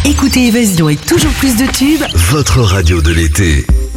Écoutez Évasion et toujours plus de tubes Votre radio de l'été.